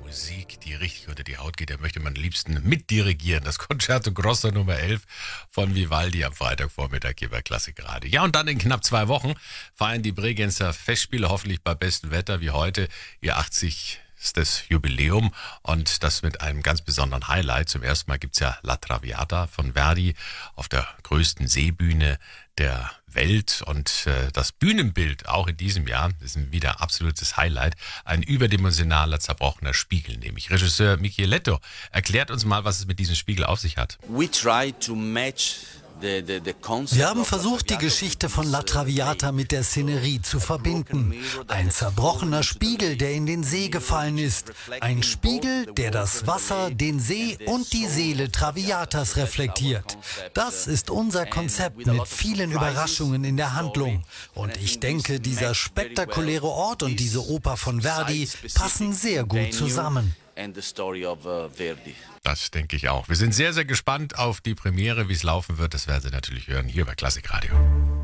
Musik, die richtig unter die Haut geht, der möchte man am liebsten mitdirigieren. Das Concerto Grosso Nummer 11 von Vivaldi am Freitagvormittag hier bei Klassikradio. Ja, und dann in knapp 2 Wochen feiern die Bregenzer Festspiele, hoffentlich bei bestem Wetter wie heute, ihr 80. Jubiläum und das mit einem ganz besonderen Highlight. Zum ersten Mal gibt's ja La Traviata von Verdi auf der größten Seebühne der Welt und das Bühnenbild auch in diesem Jahr ist ein wieder absolutes Highlight. Ein überdimensionaler, zerbrochener Spiegel, nämlich. Regisseur Micheletto erklärt uns mal, was es mit diesem Spiegel auf sich hat. Wir haben versucht, die Geschichte von La Traviata mit der Szenerie zu verbinden. Ein zerbrochener Spiegel, der in den See gefallen ist. Ein Spiegel, der das Wasser, den See und die Seele Traviatas reflektiert. Das ist unser Konzept mit vielen Überraschungen in der Handlung. Und ich denke, dieser spektakuläre Ort und diese Oper von Verdi passen sehr gut zusammen. Das denke ich auch. Wir sind sehr, sehr gespannt auf die Premiere, wie es laufen wird. Das werden Sie natürlich hören hier bei Klassikradio.